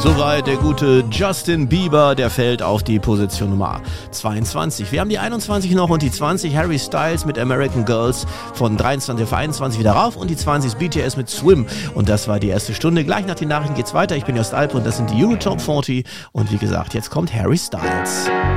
Soweit der gute Justin Bieber, der fällt auf die Position Nummer 22. Wir haben die 21 noch und die 20, Harry Styles mit American Girls von 23 auf 21 wieder rauf und die 20 ist BTS mit Swim und das war die erste Stunde. Gleich nach den Nachrichten geht's weiter. Ich bin Jost Alp und das sind die Euro Top 40 und wie gesagt, jetzt kommt Harry Styles.